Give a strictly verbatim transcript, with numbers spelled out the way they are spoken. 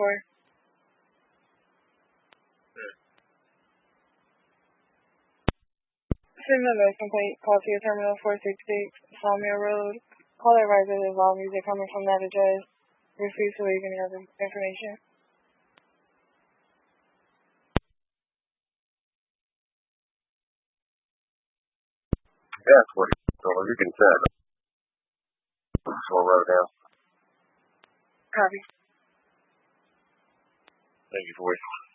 for? Signal noise complaint. Call to your terminal four six six, Sawmill Road. Call advisor that involve music coming from that address. Refuse to leave any other information. That's what it's over. You can send it. So I'll write it down. Copy. Thank you for waiting.